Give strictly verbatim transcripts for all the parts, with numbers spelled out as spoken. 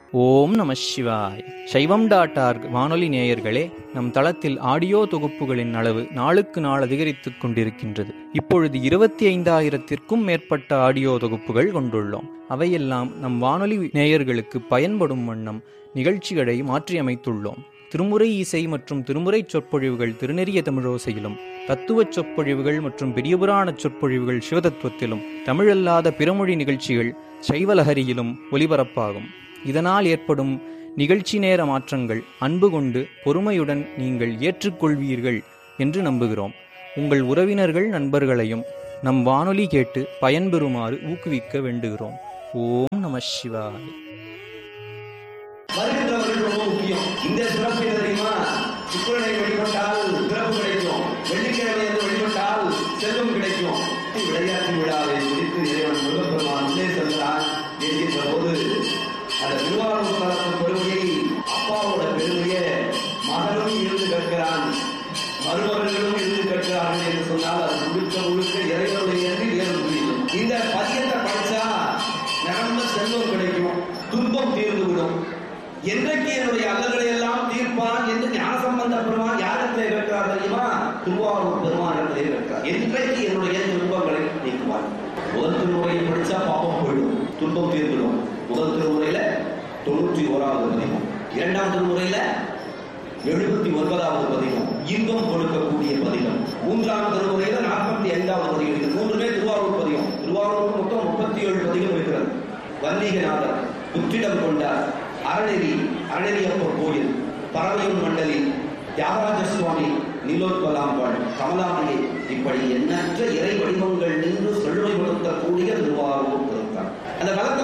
ஓம் நம சிவாய். சைவம் டாட் ஆர்க் வானொலி நேயர்களே, நம் தளத்தில் ஆடியோ தொகுப்புகளின் அளவு நாளுக்கு நாள் அதிகரித்துக் கொண்டிருக்கின்றது. இப்பொழுது இருபத்தி ஐந்தாயிரத்திற்கும் மேற்பட்ட ஆடியோ தொகுப்புகள் கொண்டுள்ளோம். அவையெல்லாம் நம் வானொலி நேயர்களுக்கு பயன்படும் வண்ணம் நிகழ்ச்சிகளை மாற்றியமைத்துள்ளோம். திருமுறை இசை மற்றும் திருமுறை சொற்பொழிவுகள் திருநெறிய தமிழோசையிலும், தத்துவச் சொற்பொழிவுகள் மற்றும் பெரியபுராண சொற்பொழிவுகள் சிவதத்துவத்திலும், தமிழல்லாத பிறமொழி நிகழ்ச்சிகள் சைவலஹரியிலும் ஒலிபரப்பாகும். இதனால் ஏற்படும் நிகழ்ச்சி நேர மாற்றங்கள் அன்பு கொண்டு பொறுமையுடன் நீங்கள் ஏற்றுக்கொள்வீர்கள் என்று நம்புகிறோம். உங்கள் உறவினர்கள் நண்பர்களையும் நம் வானொலி கேட்டு பயன்பெறுமாறு ஊக்குவிக்க வேண்டுகிறோம். ஓம் நம சிவாய. வருகின்றவர்கள் ரொம்ப முக்கியம். இந்த சிறப்பு தெரியுமா? சுக்கிரனை வழிபட்டால் சிறப்பு கிடைக்கும், வெள்ளிக்கிழமை என்று வழிபட்டால் செல்வம் கிடைக்கும். விளையாட்டு விழாவை முடித்து இறைவன் முருகப்பெருமான் உள்ளே சென்றார் என்கின்ற போது அந்த திருவாரூர் தலத்தின் பெருமையை, அப்பாவோட பெருமையை மகனும் இருந்து கேட்கிறான், மருமகர்களும் இருந்து கேட்கிறார்கள் என்று சொன்னால் அது முழுக்க முழுக்க இறைவனுடைய வேறு புரியும். இந்த பதியத்தை படிச்சா நிரம்ப செல்வம் கிடைக்கும், துன்பம் தீர்ந்துவிடும். என்றைக்கு என்னுடைய அல்லல்களை எல்லாம் தீர்ப்பான் என்று ஞானசம்பந்த பெருமான் யாரிடத்திலே இருக்கிறார் தெரியுமா? திருவாரூர் பெருமானிடத்திலே இருக்கிறார். என்றைக்கு என்னுடைய துன்பங்களை நீக்குவான். முதல் திருமுறையை படிச்சா பாவம் போயிடும், துன்பம் தீர்ந்துடும். முதல் திருமுறையில தொண்ணூற்றி ஓராவது பதிகம், இரண்டாம் திருமுறையில எழுபத்தி ஒன்பதாவது பதிகம், இன்பம் கொடுக்கக்கூடிய பதிகம். மூன்றாம் திருமுறையில நாற்பத்தி ஐந்தாவது பதிகம். இது மூன்றுமே திருவாரூர் பதிகம். திருவாரூர் மொத்தம் முப்பத்தி ஏழு பதிகம் இருக்கிறது. வன்மீகநாதர், புற்றிடம் கொண்டார், அறநெறி, அறநெறியப்பர் கோயில், பறவையும் மண்டலி, தியாகராஜ சுவாமி, நீலோத்பலாம்பாள், கமலாமியை, இப்படி எண்ணற்ற இறை வடிவங்கள் நின்று செழுமைப்படுத்தக்கூடிய திருவாரூர் திருத்தான். அந்த காலத்துல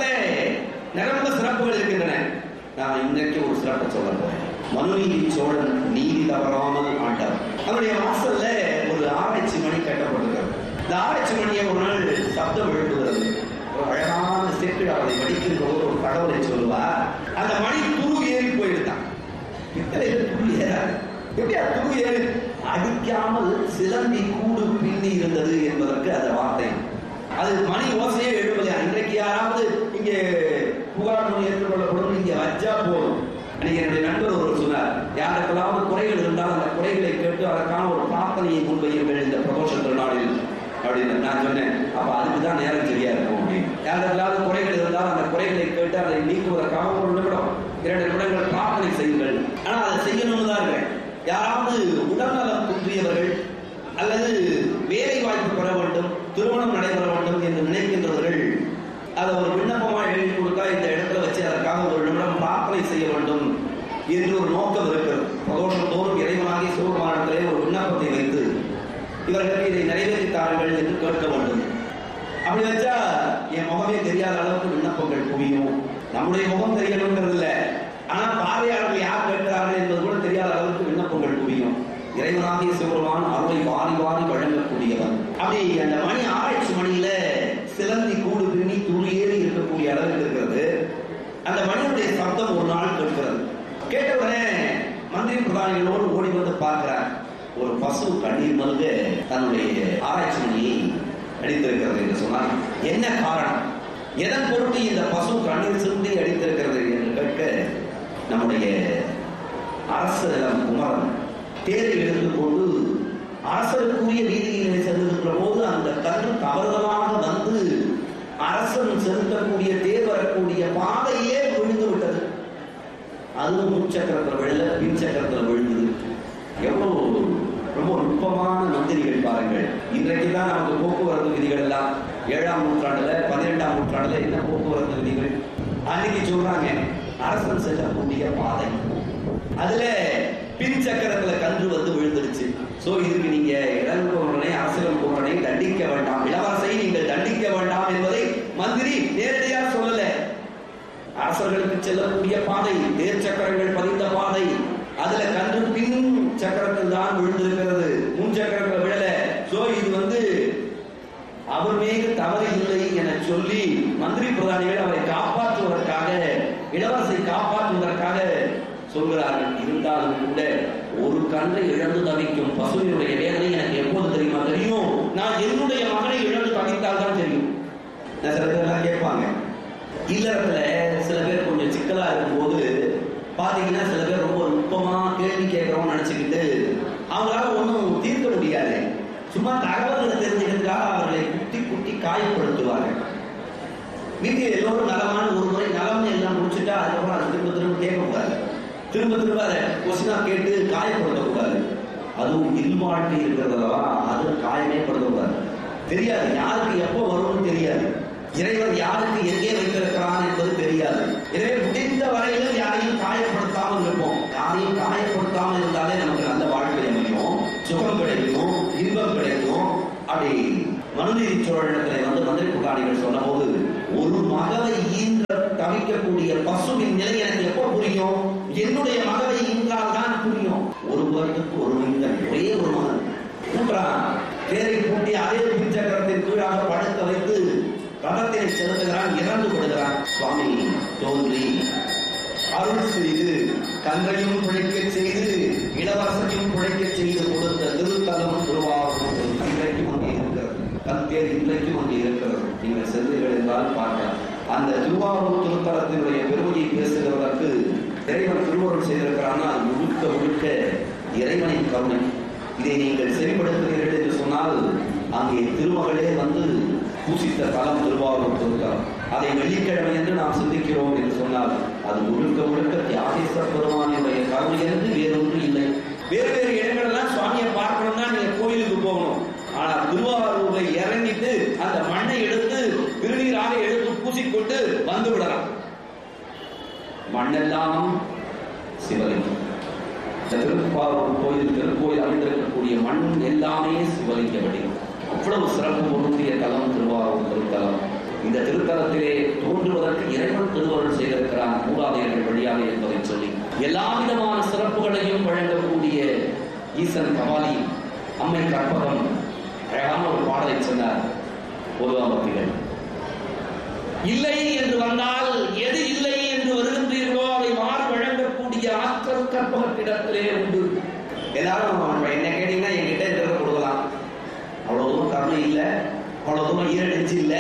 நிரம்ப சிறப்புகள் இருக்கின்றன. நான் இன்றைக்கு ஒரு சிறப்பை சொல்ல போறேன். மனுநீதி சோழன் நீதி தவறாமல் ஆண்டார். அவருடைய வாசல்ல ஒரு ஆராய்ச்சி மணி கட்டப்பட்டிருக்கிறது. இந்த ஆராய்ச்சி மணியை ஒரு நாள் சப்தம் எழுப்புகிறது. ஒரு அழகான செட்டு அவரை வடிக்கின்ற போது ஒரு தகவலை சொல்லுவார். அந்த மணி துரு ஏறி போயிடுதான். இத்தனை துரு ஏறாது. எப்படியா துரு ஏறி? அடிக்காமல் சிலந்தி கூடு பின்னி இருந்தது என்பதற்கு அந்த வார்த்தை. அது மணி ஓசையே எழுபலையா? இன்றைக்கு யாராவது இங்கே புகார் மொழி ஏற்றுக்கொள்ளப்படும், இங்கே வச்சா போதும். அன்னைக்கு என்னுடைய நண்பர் ஒருவர் சொன்னார், யாருக்கெல்லாம் குறைகள் இருந்தால் அந்த குறைகளை கேட்டு அதற்கான ஒரு பிரார்த்தனையை முன்வையுங்கள் இந்த பிரதோஷ திருநாளில் அப்படின்னு. நான் சொன்னேன், அப்ப அதுக்குதான் நேரம் சரியா இருக்கும் அப்படின்னு. யாருக்கெல்லாம் குறைகள் இருந்தால் அந்த குறைகளை கேட்டு அதை நீக்குவதற்காக ஒரு நிமிடம் இரண்டு நிமிடங்கள் பிரார்த்தனை செய்யுங்கள். ஆனா அதை செய்யணும்னு தான் இருக்கேன். யாராவது உடல்நலம் குன்றியவர்கள் அல்லது வேலை வாய்ப்பு பெற வேண்டும், திருமணம் நடைபெற வேண்டும் என்று நினைக்கின்றவர்கள் அதை ஒரு விண்ணப்பமாக எழுதி கொடுத்தா இந்த இடத்துல வச்சு அதற்காக ஒரு நிமிடம் பிரார்த்தனை செய்ய வேண்டும் என்று ஒரு நோக்கம் இருக்கிறது. பிரதோஷம் தோறும் இறைவனாகிய சிவபெருமானிடத்திலே ஒரு விண்ணப்பத்தை வைத்து இவர்களுக்கு இதை நிறைவேற்றித்தார்கள் என்று கேட்க வேண்டும். அப்படி வச்சா என் முகமே தெரியாத அளவுக்கு விண்ணப்பங்கள் குவியும். நம்முடைய முகம் தெரியணுங்கிறது இல்லை, ஆனா பார்வையாளர்கள் யார் கேட்கிறார்கள் என்பது கூட தெரியாத அளவுக்கு விண்ணப்பங்கள் குவியும். இறைவனாகிய சிவபெருமான் அருளை வாரி வாரி வழங்கக்கூடியவன். அப்படி அந்த மணி ஆராய்ச்சி மணியில சிலந்தி கூடு பின்னி துணி ஏறி இருக்கக்கூடிய அளவில் இருக்கிறது. அந்த மணியுடைய சப்தம் ஒரு நாள் கேட்கிறது. கேட்டவுடனே மந்திரி பிரதானிகளோடு ஓடி வந்து பார்க்கிறார். ஒரு பசு கண்ணீர் மல்க தன்னுடைய ஆராய்ச்சி மணியை அடித்திருக்கிறது என்று சொன்னால் என்ன காரணம், எதன் பொருட்டு இந்த பசு கண்ணீர் சிந்தி அடித்திருக்கிறது என்று கேட்க, நம்முடைய அரசரிடம் குமரன் தேரை எடுத்துக்கொண்டு அரசருக்குரிய வீதியிலே செல்லுகின்ற போது அந்த கன்று தவறுதலாக வந்து அரசன் செலுத்தக்கூடிய தேர் வரக்கூடிய பாதையே விழுந்து விட்டது. அதுவும் முச்சக்கரத்தில் விழல, பின் சக்கரத்தில் விழுந்தது. எவ்வளவு ரொம்ப நுட்பமான மந்திரிகள் பாருங்கள். இன்றைக்கு தான் நமக்கு போக்குவரத்து விதிகள் எல்லாம் ஏழாம் நூற்றாண்டுல பதினெட்டாம் நூற்றாண்டுல என்ன போக்குவரத்து விதிகள் அன்னைக்கு சொல்றாங்க. அரசன் செல்லக்கூடிய பாதை, அதுல பின் சக்கரத்துல கன்று வந்து விழுந்துடுச்சு. சோ இதுக்கு நீங்க இளங்குமரனை, அரசியல் குமரனை தண்டிக்க வேண்டாம், இளவரசை நீங்கள் தண்டிக்க வேண்டாம் என்பதை மந்திரி நேரடியாக சொல்லல. அரசர்களுக்கு செல்லக்கூடிய பாதை தேர் சக்கரங்கள் பதிந்த பாதை, அதுல கன்று பின் சக்கரத்தில் தான் விழுந்திருக்கிறது, முன் சக்கரத்தில் விழல. சோ இது வந்து அவர் மீது தவறு இல்லை என சொல்லி மந்திரி பிரதானிகள் அவரை காப்பாற்றுவதற்காக, இளவரசை காப்பாற்றுவதற்காக சொல்கிறார்கள். இருந்தாலும் கூட ஒரு கன்றை இழந்து தவிக்கும் பசுவினுடைய வேதனை எனக்கு எப்போது தெரியுமா தெரியும்? நான் என்னுடைய மகனை இழந்து தவித்தால் தான் தெரியும். சில பேர் கேட்பாங்க, இல்லறத்துல சில பேர் கொஞ்சம் சிக்கலா இருக்கும் சும்மா தகவல்களை தெரிஞ்சுக்கிறதுக்காக அவர்களை குத்தி குத்தி காயப்படுத்துவார்கள். வீட்டில் எல்லோரும் நலமான ஒரு முறை நலம்னு எல்லாம் முடிச்சுட்டா அதுக்கப்புறம் அதை திரும்ப திரும்ப கேட்கக்கூடாது. திரும்ப திரும்ப அதை கொஸ்டினா கேட்டு காயப்படுத்தக்கூடாது. அதுவும் இல்வாழ்க்கை இருக்கிறதா அது காயமே படுத்தக்கூடாது. தெரியாது யாருக்கு எப்போ வரும்னு தெரியாது. இறைவன் யாருக்கு எங்கே வைத்திருக்கிறான் என்பது தெரியாது. எனவே முடிந்த வரையிலும் யாரையும் காயப்படுத்தாமல் இருப்போம். யாரையும் காயப்படுத்தாமல் இருந்தாலே நமக்கு நல்ல வாழ்க்கை அமையும், சுகம் கிடைக்கும், இன்பம் கிடைக்கும். அப்படி மனுநீதி சோழனத்திலே வந்து மந்திரி புகாரிகள் சொன்ன போது ஒரு மகவை ஈன்ற தவிக்கக்கூடிய பசுவின் நிலை எனக்கு எப்போ புரியும்? என்னுடைய மகவை ஈன்றால் தான் புரியும். ஒரு வருடத்துக்கு ஒரு மனிதன் ஒரே ஒரு மகன் கூட்டான் பேரை கூட்டி அதே பிச்சக்கரத்தின் கீழாக படுக்க வைத்து ரதத்தினை செலுத்துகிறான், இறந்து விடுகிறான். சுவாமி தோன்றி அருள் செய்து தந்தையும் பிழைக்க செய்து இளவரசையும் பிழைக்க செய்து கொடுத்த திருத்தலம் திருவாரூர் இன்றைக்கும் அங்கே இருக்கிறது. கல்தேர் இன்றைக்கும் அங்கே இருக்கிறது. நீங்கள் செல்வீர்கள் என்றால் பார்க்கலாம். அந்த திருவாரூர் திருத்தலத்தினுடைய பெருமையை பேசுகிறதற்கு இறைவன் திருவருள் செய்திருக்கிறான்னா அது முழுக்க முழுக்க இறைவனின் கருணை. இதை நீங்கள் செவிப்படுத்துகிறீர்கள் என்று சொன்னால் அங்கே திருமகளே வந்து பூசித்த தலம் திருவாரூர் திருத்தலம். அதை வெள்ளிக்கிழமை என்று நாம் சிந்திக்கிறோம் என்று சொன்னால் அது முழுக்க முழுக்க தியாகேஸ்வர பெருமானுடைய கருணை என்று வேறொன்று இல்லை. வேறு வேறு இடங்கள்லாம் சுவாமியை பார்க்கணும்னா நீங்க கோயிலுக்கு போகணும். ஆனா திருவாரூரை இறங்கிட்டு அந்த மண்ணை எடுத்து திருநீராக எடுத்து பூசிக்கொண்டு வந்து விடலாம். மண்ணெல்லாம் சிவலிங்கம். திருப்பாரூர் கோயில் திருக்கோயில் அமைந்திருக்கக்கூடிய மண் எல்லாமே சிவலிங்க வடிவம். அவ்வளவு சிறப்பு பொருந்திய தலம் திருவாரூர் திருத்தலம். இந்த திருத்தலத்திலே தோன்றுவதற்கு இறைவன் திருவருள் செய்திருக்கிறான் மூதாதையர்கள் வழியாக என்பதை சொல்லி எல்லா விதமான சிறப்புகளையும் வழங்கக்கூடிய ஈசன் கபாலி அம்மை கற்பகம் அழகான ஒரு பாடலை சொன்னார் பொதுவாமத்திகள். இல்லை என்று வந்தால் எது இல்லை என்று வருகின்றீர்களோ அதை மாறி வழங்கக்கூடிய ஆற்றல் கற்பகத்திடத்திலே உண்டு. எல்லாரும் என்ன கேட்டீங்கன்னா என்கிட்ட இருக்கிறத கொடுக்கலாம். அவ்வளவு தூரம் கருணை இல்லை, அவ்வளவு தூரம் ஈரடிச்சு இல்லை.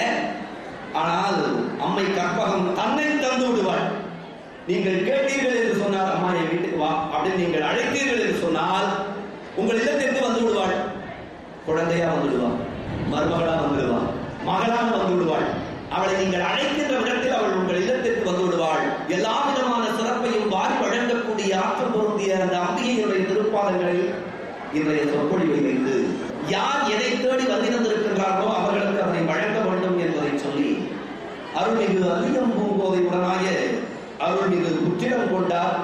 ஆனால் அம்மை கற்பகம் தன்னை தந்து விடுவாள். நீங்கள் கேட்டீர்கள் என்று சொன்னால் அம்மா என் வீட்டுக்கு வா அப்படின்னு நீங்கள் அழைத்தீர்கள் என்று சொன்னால் உங்கள் இல்லத்திற்கு வந்து விடுவாள். குழந்தையா வந்து விடுவாள், மருமகளா வந்து விடுவாள், மகளாக வந்து விடுவாள். அவளை நீங்கள் அழைக்கின்ற விடத்தில் அவள் உங்கள் இல்லத்திற்கு வந்து விடுவாள். எல்லா விதமான சிறப்பையும் வாரி வழங்கக்கூடிய ஆற்றல் பொருந்திய அந்த அம்பிகையுடைய திருப்பாதங்களில் இன்றைய சொற்பொழிவை வைத்து யார் எதை தேடி வந்திருந்திருக்கின்றார்களோ அவர்களுக்கு அதை வழங்க வேண்டும் என்பதை சொல்லி அருள்மிகு அதிகம் பூங்கோதை உடனாய அருள்மிகு புற்றிடம் கொண்டார்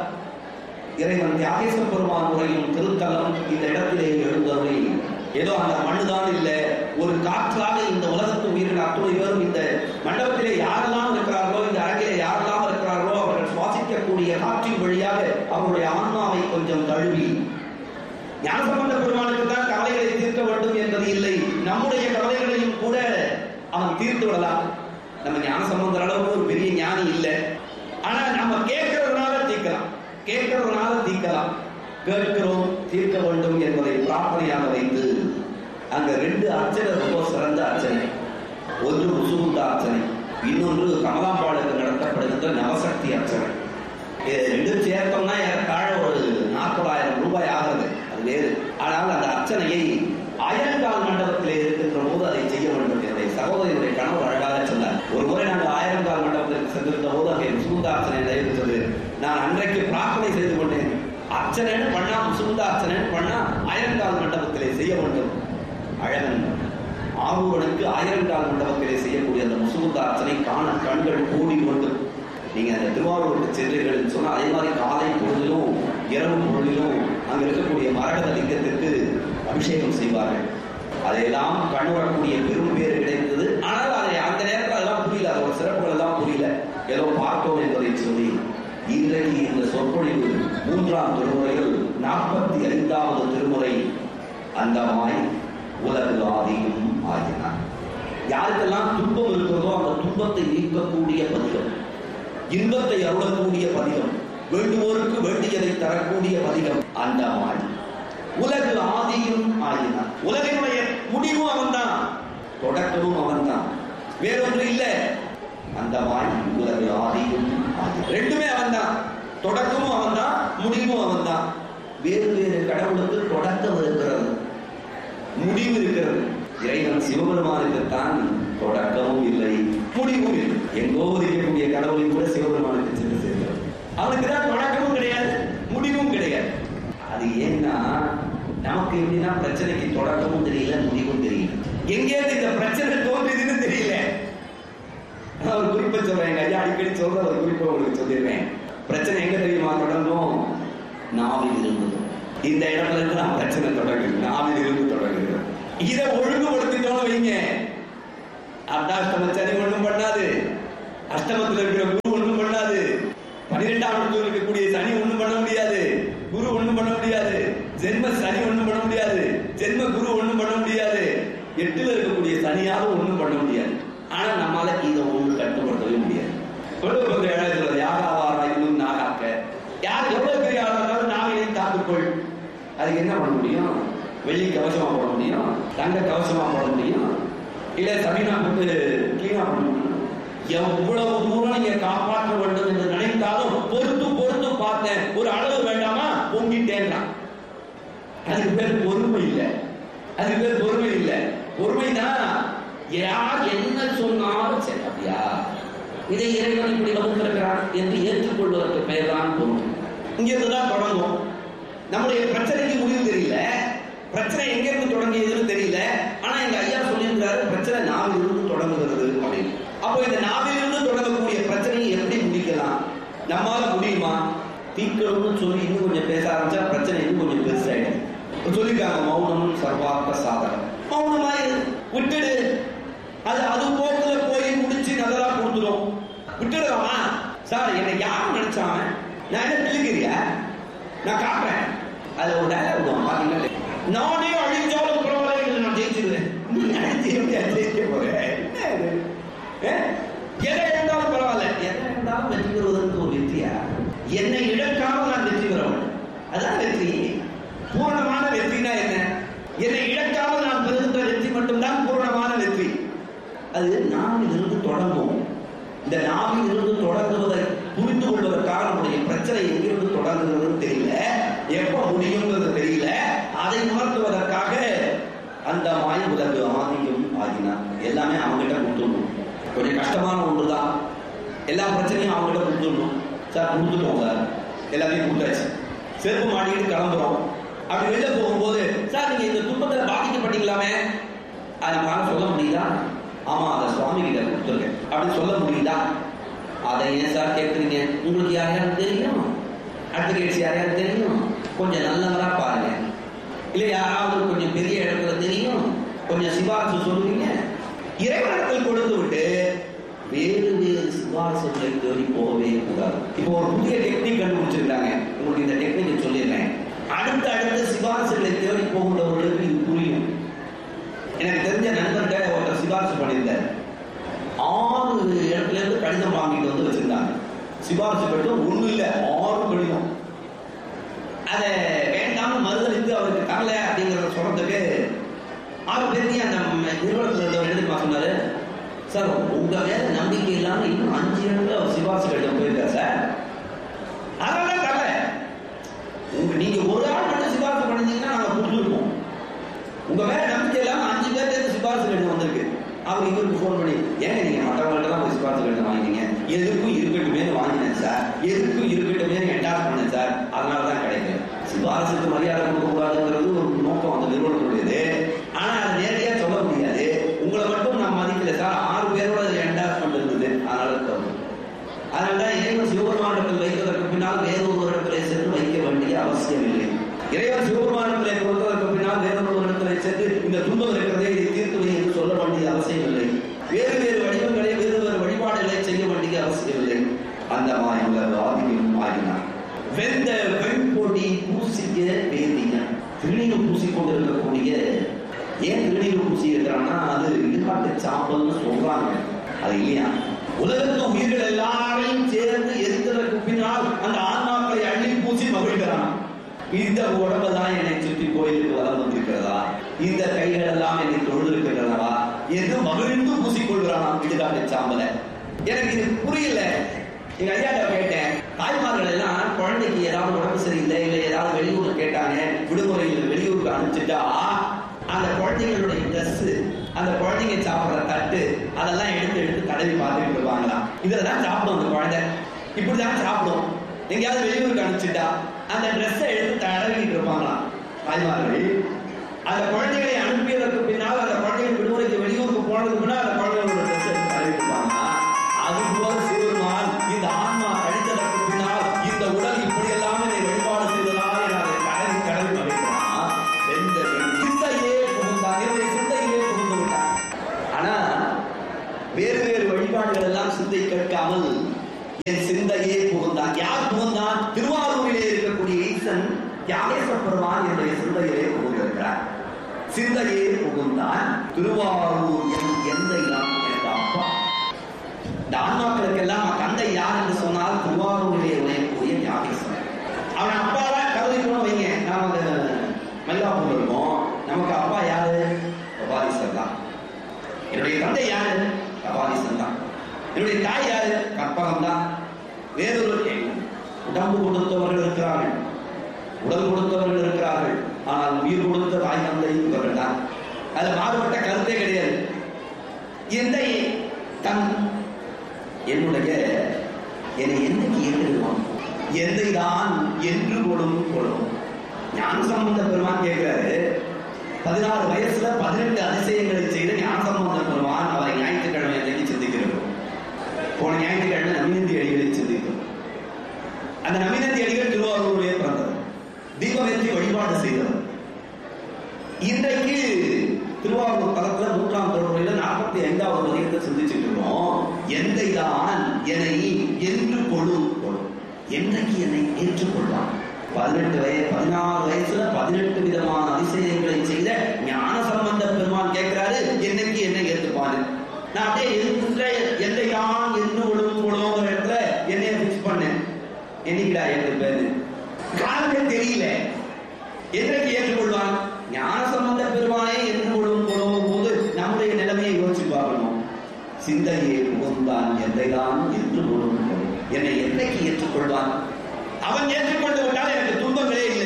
இறைவன் தியாகேஸ்வர பெருமான் உரையும் திருத்தலம் இந்த இடத்திலே எழுந்தவரை ஏதோ அந்த மண்ணுதான் இல்லை, ஒரு காற்றாக இந்த உலகத்து உயிரின் அத்துணை பேரும் இந்த மண்டபத்திலே யாரெல்லாம் இருக்கிறார்களோ, இந்த அரங்கிலே யாரெல்லாம் இருக்கிறார்களோ அவர்கள் சுவாசிக்கக்கூடிய காற்றின் வழியாக அவருடைய ஆன்மாவை கொஞ்சம் தழுவி ஞானசம்பந்த பெருமானுக்கு தான் கவலைகளை தீர்க்க வேண்டும் என்பது இல்லை, நம்முடைய கவலைகளையும் கூட அவன் தீர்த்து விடலாம். நம்ம ஞானசம்பந்தர் அளவுக்கு ஒரு பெரிய ஞானி இல்லை, ஆனா நம்ம கேட்கறதுனால தீர்க்கலாம், கேட்கறதுனால தீர்க்கலாம். கேட்கிறோம், தீர்க்க வேண்டும் என்பதை பிரார்த்தனையாக வைத்து அங்க ரெண்டு அர்ச்சனை ரொம்ப சிறந்த அர்ச்சனை. ஒன்று முசுகுந்த அர்ச்சனை, இன்னொன்று கமலாம்பாளுக்கு நடத்தப்படுகின்ற நவசக்தி அர்ச்சனை. இது ரெண்டும் சேர்த்தோம்னா ஏறத்தாழ ஒரு நாற்பதாயிரம் ரூபாய் ஆகிறது, அது வேறு. ஆனால் அந்த அர்ச்சனையை ஆயிரங்கால் மண்டபத்திலே இருக்கின்ற போது அதை செய்ய வேண்டும் என்பதை சகோதரியுடைய கணவர் அழகாக சொன்னார். ஒரு முறை நாங்கள் ஆயிரங்கால் மண்டபத்திற்கு சென்றிருந்த போது அங்கே முசுகுந்த அர்ச்சனை நடைபெற்றது. நான் அன்றைக்கு பிரார்த்தனை செய்து கொண்டேன், அர்ச்சனைன்னு பண்ணா முசுகுந்த அர்ச்சனைன்னு பண்ணா ஆயிரங்கால் மண்டபத்திலே செய்ய வேண்டும். அழகன் ஆரூரனுக்கு ஆயிரங்கால் மண்டபத்திலே செய்யக்கூடிய அந்த முசுகுந்த அர்ச்சனை காண கண்கள் கூடி கொண்டு நீங்க அந்த திருவாரூருக்கு சென்றீர்கள் சொன்னா அதே மாதிரி காலை பொழுதிலும் இரவு பொழுதிலும் அங்க இருக்கக்கூடிய மரகத லிங்கத்திற்கு அபிஷேகம் செய்வார்கள். அதையெல்லாம் கண்ணுறக்கூடிய பெரும் பேர் கிடைத்தது. ஆனால் அதை அந்த நேரத்தில் அதெல்லாம் புரியல, அதோட சிறப்புகள் எல்லாம் புரியல, ஏதோ பார்த்தோம் என்பதை சொல்லி இன்றைக்கு இந்த சொற்பொழிவு மூன்றாம் திருமுறையில் நாற்பத்தி ஐந்தாவது திருமுறை அந்தமாய் உலகு ஆதியும் ஆகினார். யாருக்கெல்லாம் துன்பம் இருக்கிறதோ அந்த துன்பத்தை நீக்கக்கூடிய பதிகம், இன்பத்தை அருளக்கூடிய பதிகம், வேண்டுவோருக்கு வேண்டியதை தரக்கூடிய பதிகம் அந்தமாய் உலகு ஆதியும் ஆகினார். உலகினுடைய முடிவும் அவன்தான், தொடக்கமும் அவன்தான், வேறொன்று இல்லை. அந்தமாய் உலகு ஆதியும் ரெண்டுமே அவன் தான், தொடக்கமும் அவன் தான், முடிவும் அவன் தான். வேறு வேறு கடவுளுக்கு தொடக்கம் இருக்கிறது, முடிவு இருக்கிறது. இறைவன் சிவபெருமானுக்குத்தான் தொடக்கமும் இல்லை முடிவும் இல்லை. எங்கோ இருக்கக்கூடிய கடவுளை கூட சிவபெருமானுக்கு சென்று சேர்க்கிறது. அவனுக்கு தான் தொடக்கமும் கிடையாது முடிவும் கிடையாது. அது ஏன்னா நமக்கு எப்படின்னா பிரச்சனைக்கு தொடக்கமும் தெரியல முடிவும் தெரியல. எங்கேயாவது இந்த பிரச்சனை தோன்றுதுன்னு தெரியல. ஒரு குறிப்பை சொல்றேன், ஐயா அடிக்கடி சொல்ற ஒரு குறிப்பை உங்களுக்கு சொல்லிடுறேன். பிரச்சனை எங்க தெரியுமா தொடங்கும்? நாவில் இருந்து. இந்த இடத்துல இருந்து நான் பிரச்சனை தொடங்குது, நாவில் இருந்து தொடங்குது. இதை ஒழுங்குபடுத்திட்டோம் வைங்க, அர்த்தாஷ்டம சனி ஒண்ணும் பண்ணாது, அஷ்டமத்தில் இருக்கிற குரு ஒண்ணும் பண்ணாது, பனிரெண்டாம் இடத்துல இருக்கக்கூடிய சனி ஒண்ணும் பண்ண முடியாது, குரு ஒண்ணும் பண்ண முடியாது, ஜென்ம சனி ஒண்ணும் பண்ண முடியாது, ஜென்ம குரு ஒண்ணும் பண்ண முடியாது, எட்டுல இருக்கக்கூடிய சனியாலும் ஒண்ணும் பண்ண முடியாது. ஆனா நம்மால இதை ஒண்ணு கட்டுப்படுத்தவே முடியாது. யாகாவாராயும் நாகாக்க, யார் எவ்வளவு பெரிய ஆளா இருந்தாலும் நாகையும் காத்துக்கொள். அதுக்கு என்ன பண்ண முடியும்? வெள்ளி கவசமா போட முடியும், தங்க கவசமா போட முடியும், இல்ல சமீனா போட்டு கிளீனா பண்ண முடியும். எவ்வளவு தூரம் நீங்க காப்பாற்ற வேண்டும் என்று நினைத்தாலும் பொறுத்து பொறுத்து பார்த்தேன், ஒரு அளவு வேண்டாமா பொங்கிட்டேன். அதுக்கு பேர் பொறுமை இல்லை, அதுக்கு பேர் பொறுமை இல்லை. பொறுமைதான் யார் என்ன சொன்னாலும் சரி, அப்படியா இதை இறைவன் இப்படி வகுத்திருக்கிறான் என்று ஏற்றுக்கொள்வதற்கு பெயர் தான் பொறுமை. இங்கிருந்துதான் தொடங்கும். நம்முடைய பிரச்சனைக்கு முடிவு தெரியல, பிரச்சனை எங்க இருந்து தொடங்கியதுன்னு தெரியல. ஆனா எங்க ஐயா சொல்லியிருக்கிறாரு பிரச்சனை நாவில் இருந்து தொடங்குகிறது அப்படின்னு. அப்போ இந்த நாவில் இருந்து தொடங்கக்கூடிய பிரச்சனையை எப்படி முடிக்கலாம்? நம்மால முடியுமா? தீக்கணும்னு சொல்லி இன்னும் கொஞ்சம் பேச ஆரம்பிச்சா பிரச்சனை இன்னும் கொஞ்சம் பெருசாயிடும். சொல்லிருக்காங்க மௌனம் சர்வார்த்த சாதகம். மௌனமா விட்டுடு, அது அது போக்குல போய் முடிச்சு நல்லதா கொடுத்துரும். விட்டுடுறோமா? சார் என்னை யாரும் நினைச்சாங்க, நான் என்ன பிள்ளைக்கிறியா, நான் காட்டுறேன். அது ஒரு டயலாக் விடுவோம் பாத்தீங்கன்னா, நானே அழிஞ்சாலும் பரவாயில்லை நான் ஜெயிச்சிருவேன். நீ ஜெயிக்க போறேன், எதை இருந்தாலும் பரவாயில்ல, எதை இருந்தாலும் வெற்றி பெறுவதற்கு ஒரு வெற்றியா? என்னை இழக்காம நான் வெற்றி பெறவன், அதான் வெற்றி. பூரணமான வெற்றினா என்ன? என்னை இழக்காமல் நான் பெறுகின்ற வெற்றி மட்டும்தான் பூரணமான வெற்றி. அது நாவில் இருந்து தொடங்கும். இந்த நாவில் இருந்து தொடங்குவதை புரிந்து கொள்வதற்காக நம்முடைய பிரச்சனை எங்கிருந்து தொடங்குகிறதுன்னு தெரியல, எப்ப முடியுங்கிறது தெரியல. அதை உணர்த்துவதற்காக அந்த மாய் உலகு ஆதியும் ஆகினார். எல்லாமே அவங்ககிட்ட கொடுத்துடணும். கொஞ்சம் கஷ்டமான ஒன்றுதான், எல்லா பிரச்சனையும் அவங்ககிட்ட கொடுத்துடணும். சார் கொடுத்துட்டோம் சார், எல்லாத்தையும் கொடுத்தாச்சு, செருப்பு மாட்டிக்கிட்டு கிளம்புறோம். அப்படி வெளில போகும்போது சார் நீங்க இந்த துன்பத்துல பாதிக்கப்பட்டீங்களாமே, அதை நம்மளால சொல்ல முடியுதா? ஆமா அதை சுவாமி கிட்ட கொடுத்துருக்கேன் அப்படின்னு சொல்ல முடியுதா? அதை ஏன் சார் கேட்குறீங்க? உங்களுக்கு யாரையாவது தெரியும்? அட்வொகேட்ஸ் யாரையாவது தெரியும்? கொஞ்சம் நல்லவரா பாருங்க. இல்ல யாராவது கொஞ்சம் பெரிய இடத்துல தெரியும், கொஞ்சம் சிபாரிசு சொல்லுவீங்க. இறைவனத்தில் கொடுத்து விட்டு வேறு வேறு சிபாரிசுகளை தேடி போகவே கூடாது. இப்போ ஒரு புதிய டெக்னிக் கண்டுபிடிச்சிருக்காங்க, உங்களுக்கு இந்த டெக்னிக் சொல்லிடுறேன். அடுத்த அடுத்த சிபாரிசுகளை தேடி போகின்றவர்களுக்கு இது புரியும். எனக்கு தெரிஞ்ச நண்பர்கிட்ட ஒருத்தர் சிபாரிசு பண்ணியிருந்தார். ஆறு இடத்துல இருந்து கடிதம் வாங்கிட்டு வந்து வச்சிருந்தாங்க. சிபாரிசு கடிதம் ஒண்ணு இல்ல, ஆறு கடிதம். அதை வேண்டாம் மறுதளித்து அவருக்கு தரல அப்படிங்கிறத சொல்றதுக்கு ஆறு பேருக்கு அந்த நிறுவனத்தில் இருந்தவர் எழுதி சொன்னாரு, சார் உங்க மேல நம்பிக்கை இல்லாம இன்னும் அஞ்சு இடத்துல சிபாரிசு கடிதம் போயிருக்காரு சார், அதெல்லாம் தரல. உங்க நீங்க ஒரு ஆள் மட்டும் சிபாரிசு பண்ணிருந்தீங்கன்னா நாங்க கொடுத்துருப்போம். உங்க மேல நம்பிக்கை இல்லாம அஞ்சு பேர்த்து சிபாரிசு கடிதம் வந்திருக்கு. அவர் இவருக்கு போன் பண்ணி, ஏங்க நீங்க மற்றவங்கள்ட்ட ஒரு சிபாரிசு கடிதம் வாங்கினீங்க? எதுக்கும் இருக்கட்டுமே வாங்கினேன் சார், எதுக்கும் இருக்கட்டுமே என்டாஸ் பண்ணேன் சார், அதனாலதான் கிடைக்கல. சிபாரிசுக்கு மரியாதை கொடுக்க கூடாதுங்கிறது ஒரு நோக்கம் அந்த நிறுவனத்துடையது. ஆனா அதை நேரடியா சொல்ல முடியாது. உங்களை மட்டும் நான் மதிக்கல சார், ஆறு பேரோட என்டாஸ்மெண்ட் இருந்தது, அதனால தவறு. அதனால்தான் இறைவன் சிவபெருமானத்தில் வைப்பதற்கு பின்னால் வேறொரு இடத்துல சென்று வைக்க வேண்டிய அவசியம் இல்லை. இறைவன் சிவபெருமானத்திலே கொடுத்ததற்கு பின்னால் வேறொரு இடத்துல சென்று இந்த துன்பம் இருக்கிறதே இதை தீர்த்துவை என்று சொல்ல வேண்டிய அவசியம் இல்லை. வேறு வேறு வடிவங்களை வேறு வேறு வழிபாடுகளை செய்ய வேண்டிய அவசியம் இல்லை. அந்த மாயுள்ள ஆதியும் ஆகினார். வெந்த வெண்பொடி பூசிக்க வேண்டிய திருநீர் பூசிக்கொண்டு இருக்கக்கூடிய, ஏன் திருநீர் பூசி இருக்கிறான்னா அது இடுகாட்டு சாம்பல்னு சொல்றாங்க, அது இல்லையா? உலகத்து உயிர்கள் எல்லாரையும் சேர்ந்து எரித்ததற்கு பின்னால் அந்த ஆன்மாக்களை அள்ளி பூசி மகிழ்கிறான். இந்த உடம்பு தான் என்னை சுற்றி கோயிலுக்கு வளம் வந்திருக்கிறதா, இந்த கைகள் எல்லாம் என்னை தொழுது இருக்கிறதா என்று மகிழ்ந்து பூசிக்கொள்கிறான் இடுகாட்டு சாம்பலை. எனக்கு இது புரியல. எங்க ஐயாட்ட கேட்டேன், தாய்மார்கள் எல்லாம் குழந்தைக்கு ஏதாவது உடம்பு சரியில்லை, இல்லை ஏதாவது வெளியூர் கேட்டாங்க, விடுமுறையில் வெளியூருக்கு அனுப்பிச்சுட்டா அந்த குழந்தைகளுடைய ட்ரெஸ், அந்த குழந்தைங்க சாப்பிடுற தட்டு, அதெல்லாம் எடுத்து எடுத்து தடவி பார்த்துட்டு இருப்பாங்களாம். இதெல்லாம் சாப்பிடும் அந்த குழந்தை, இப்படிதான் சாப்பிடும். எங்கேயாவது வெளியூருக்கு அனுப்பிச்சுட்டா அந்த ட்ரெஸ்ஸை எடுத்து தடவிட்டு இருப்பாங்களாம் தாய்மார்கள். அந்த குழந்தைகளை அனுப்பியதற்கு பின்னால், அந்த குழந்தைகள் விடுமுறைக்கு வெளியூருக்கு போனதுக்கு பின்னால் அந்த குழந்தைகளோட ட்ரெஸ் எடுத்து தடவிட்டு இருப்பாங்க. அதுபோல சிறுமான் இந்த ஆன்மா கழித்ததற்கு பின்னால் இந்த உடல் இப்படி எல்லாம் என்னை வழிபாடு செய்ததாக அதை கடவி கடவி மறைக்கிறான். எந்த சிந்தையே புகுந்தான், என்னுடைய சிந்தையிலே புகுந்து விட்டான். ஆனா வேறு வேறு வழிபாடுகள் எல்லாம் சிந்தை கேட்காமல் என் சிந்தையே புகுந்தான். யார் புகுந்தான்? திருவாரூரிலே இருக்கக்கூடிய ஈசன் தியாகேச பெருமான் என்னுடைய சிந்தையிலே புகுந்திருக்கிறார். சிந்தையே புகுந்தான். திருவாரூர் என் எந்தை நான் என்ற அப்பா. இந்த ஆன்மாக்களுக்கெல்லாம் தந்தை யார் என்று சொன்னால் திருவாரூரிலே உழையக்கூடிய தியாகேசன். அவன் அப்பாவா கருதிக்கணும் வைங்க. நாம மயிலாப்பூர் இருக்கோம், நமக்கு அப்பா யாரு? கபாலீசர் தான். என்னுடைய தந்தை யாரு? கபாலீசன் தான். என்னுடைய தாய் யாரு? கற்பகம் தான். வேறொரு உடம்பு கொடுத்தவர்கள் இருக்கிறார்கள், உடல் கொடுத்தவர்கள் இருக்கிறார்கள், ஆனால் உயிர் கொடுத்த தாய் தந்தை இவர்கள் தான். அதுல மாறுபட்ட கருத்தே கிடையாது. எந்தை தன் என்னுடைய என்னை என்னைக்கு ஏற்றுடுவான்? எந்தை தான் என்று கொடும் கொள்ளும். ஞானசம்பந்த பெருமான் கேட்கிறாரு, பதினாறு வயசுல பதினெட்டு அதிசயங்களை செய்த ஞானசம்பந்த பெருமான் அவரை ஞாயிற்றுக்கிழமை அன்னைக்கு சிந்திக்கிறோம். போன ஞாயிற்றுக்கிழமை நமினந்தி அடிகளை சிந்திக்கிறோம். அந்த நமினந்தி அடிகள் திருவாரூரிலே பிறந்தவர், தீபமேற்றி வழிபாடு செய்தவர். இன்றைக்கு திருவாரூர் தலத்துல நூற்றாம் திருமுறையில நாற்பத்தி ஐந்தாவது பதிகத்தை சிந்திச்சுட்டு இருக்கோம். எந்தை தான் என்னை என்று கொடு கொடும். என்றைக்கு என்னை ஏற்றுக்கொள்வான்? பதினெட்டு வயது பதினாறு வயசுல பதினெட்டு விதமான அதிசயங்களை செய்த ஞான சம்பந்த பெருமான் கேட்கிறாரு, என்னைக்கு என்னை ஏற்றுப்பாரு? நான் அப்படியே இருக்கின்ற எந்தை தான் என்று கொடும் கொள்ளுங்கிற இடத்துல என்னைய பிக்ஸ் பண்ணேன். என்னைக்குடா ஏற்றுப்பேன்னு காரணமே தெரியல. என்றைக்கு ஏற்றுக்கொள்வான்? ஞான சம்பந்த பெருமானே என்று கொள்ளும் கொள்ளும் போது நம்முடைய நிலைமையை யோசிச்சு பார்க்கணும். சிந்தையே புகுந்தான் எந்தைதான் என்று கொள்ளும் என்னை என்றைக்கு ஏற்றுக்கொள்வான்? அவன் ஏற்றுக்கொண்டு விட்டால் எனக்கு துன்பங்களே இல்லை.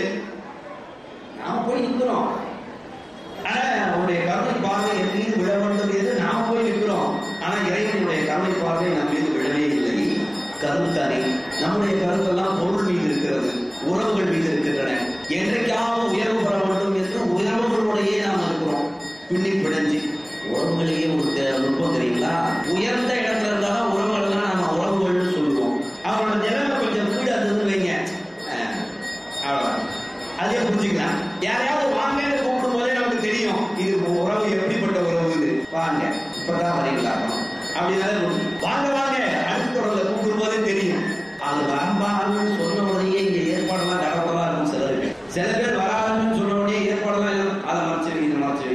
நாம போய் நிற்கிறோம், ஆனா அவனுடைய கருணை பார்வை என் மீது விழ வேண்டும் என்று நாம போய் நிற்கிறோம். ஆனா இறைவனுடைய கருணை பார்வை நம் மீது விழவே இல்லை. கருத்தானே நம்முடைய கருத்தெல்லாம் பொருள் மீது இருக்கிறது, உறவுகள் மீது இருக்கின்றன. என்றைக்காவது உயர்வு பெற வேண்டும் என்று உயர்வுகளுடைய நாம் இருக்கிறோம். பின்னி பிணைஞ்சி உறவுகளையே ஒரு நுட்பம் தெரியுங்களா? உயர்ந்த இடத்துல இருந்தாலும் உறவுகள் தான் நம்ம உறவுகள்னு சொல்லுவோம். அவரோட நிலைமை கொஞ்சம் கீழே அது வைங்க, அவ்வளவுதான், அதே புரிஞ்சுக்கலாம். யாரையாவது வாங்கன்னு கூப்பிடும் போதே நமக்கு தெரியும் இது உறவு எப்படிப்பட்ட உறவு. இது வாங்க இப்பதான் வரீங்களா அப்படின்னாலே வாங்க வாங்க அடுத்த குரல்ல கூப்பிடும் போதே தெரியும். அது வரம்பான்னு சொன்ன உடனே இங்க ஏற்பாடெல்லாம் கடப்பதா இருக்கும். சிலருக்கு சில பேர் வராதுன்னு சொன்ன உடனே ஏற்பாடெல்லாம் அதை மறைச்சு இதை மறைச்சு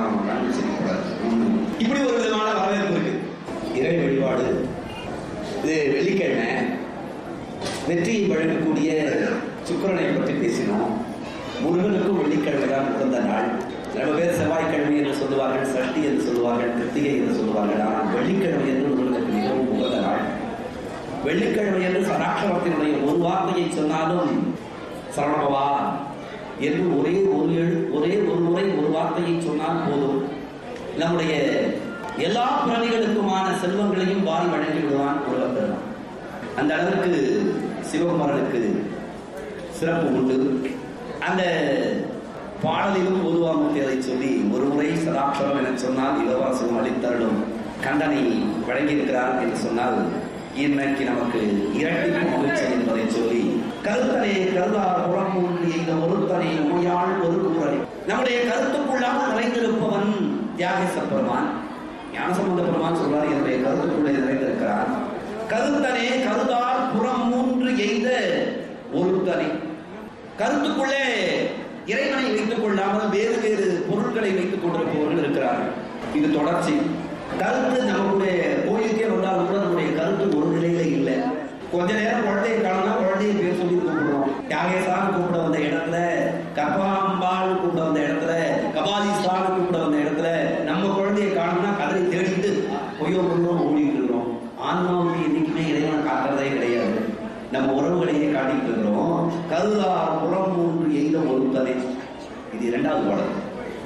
இப்படி ஒரு விதமான வரவேற்பு இருக்கு. இறை வழிபாடு இது வெள்ளிக்கிழமை வெற்றியை வழங்கக்கூடிய சுக்கிரனை பற்றி பேசினோம். முருகனுக்கும் வெள்ளிக்கிழமை தான் உகந்த நாள். நம்ம பேர் செவ்வாய்க்கிழமை என்று சொல்லுவார்கள், சஷ்டி என்று சொல்லுவார்கள், கிருத்திகை என்று சொல்லுவார்கள். ஆனால் வெள்ளிக்கிழமை என்று முருகனுக்கு மிகவும் உகந்த நாள். வெள்ளிக்கிழமை என்று சராட்சரத்தினுடைய ஒரு வார்த்தையை சொன்னாலும் சரணபவா என்று ஒரே ஒரு எழு ஒரே ஒரு முறை ஒரு வார்த்தையை சொன்னால் போதும், நம்முடைய எல்லா பிறவிகளுக்குமான செல்வங்களையும் வாரி வழங்கி விடுவான் முருகப்பெருமான். அந்த அளவுக்கு சிவகுமாரனுக்கு சிறப்பு உண்டு. அந்த பாடலிலும் பொதுவாமூர்த்தி அதை சொல்லி ஒரு முறை சதாட்சரம் என சொன்னால் இலவசம் அளித்தருளும் கண்டனை வழங்கியிருக்கிறார் என்று சொன்னால் இன்னைக்கு நமக்கு இரட்டிப்பு மகிழ்ச்சி என்பதை சொல்லி கருத்தனை கருதார் புறமூன்றி இந்த ஒருத்தனை நோயாள் ஒரு கூறலை நம்முடைய கருத்துக்குள்ளாக நிறைந்திருப்பவன் தியாகேச பெருமான். ஞானசம்பந்த பெருமான் சொல்றார், என்னுடைய கருத்துக்குள்ளே நிறைந்திருக்கிறார். கருத்தனே கருதார் புறம் மூன்று எய்த ஒருத்தனை. கருத்துக்குள்ளே இறைவனை வைத்துக் கொள்ளாமல் வேறு வேறு பொருட்களை வைத்துக் கொண்டிருப்பவர்கள் இருக்கிறார்கள். இது தொடர்ச்சி. கருத்து நம்முடைய கோயிலுக்கே வந்தாலும் கூட நம்முடைய கருத்து ஒரு நிலையில இல்லை. கொஞ்ச நேரம் குழந்தையை காணலாம், குழந்தையை பேர் சொல்லி கூப்பிடுவோம். தியாகேசான்னு கூப்பிட வந்த இடத்துல, கபாம்பால் கூப்பிட வந்த இடத்துல, கபாலீஸ்வரான்னு கூப்பிட வந்த இடத்துல நம்ம குழந்தையை காணணும்னா கதரை தேடிட்டு பொய்யோ பொருளோ ஓடிட்டு இருக்கிறோம். ஆன்மாவுக்கு என்னைக்குமே இறைவனை காக்கிறதே கிடையாது, நம்ம உறவுகளையே காட்டிட்டு இருக்கிறோம். கருதார் புறம் மூன்று எய்த ஒருத்தனை. இது இரண்டாவது பாடல்.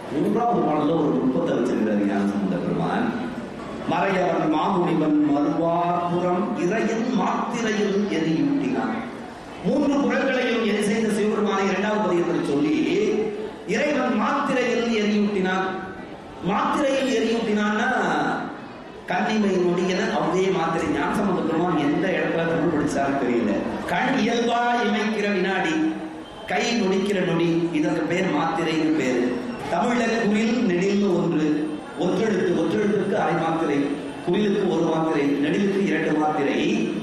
மூன்றாவது பாடல ஒரு நுட்பத்தை வச்சிருக்கிறார் ஞானசம்பந்த பெருமான். மறையவன் மாமுனிவன் மறுவார்புறம் இறையின் மாத்திரையில் எரியூட்டினான். மூன்று புறங்களையும் எரி செய்த சிவபெருமானை இரண்டாவது பதிகத்தில் சொல்லி இறைவன் மாத்திரையில் எரியூட்டினான். மாத்திரையில் எரியூட்டினான்னா கண்ணிமை நொடியன அவ்வே மாத்திரை. ஞானசம்பந்த பெருமான் எந்த இடத்துல தமிழ் படிச்சாரு தெரியல. கண் இயல்பா இமைக்கிற வினாடி, கை நொடிக்கிற நொடி, இதற்கு பேர் மாத்திரைன்னு பேரு. தமிழ்ல குரில் நெடில்னு ஒன்று, ஒற்றெழுத்து, ஒற்றெழுத்துக்கு அரை மாத்திரை, குரிலுக்கு ஒரு மாத்திரை, நெடிலுக்கு இரண்டு மாத்திரை.